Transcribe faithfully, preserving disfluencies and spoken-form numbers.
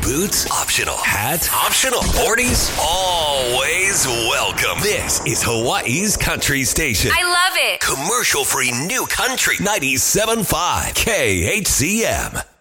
Boots, optional. Hat, optional. Boardies, always welcome. This is Hawaii's Country Station. I love it. Commercial-free new country. ninety-seven point five K H C M.